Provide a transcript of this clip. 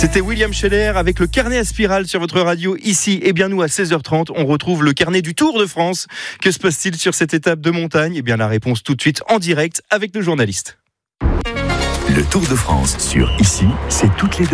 C'était William Scheller avec le carnet à spirale sur votre radio ici. Et bien nous à 16h30, on retrouve le carnet du Tour de France. Que se passe-t-il sur cette étape de montagne ? Eh bien la réponse tout de suite en direct avec nos journalistes. Le Tour de France sur Ici, c'est toutes les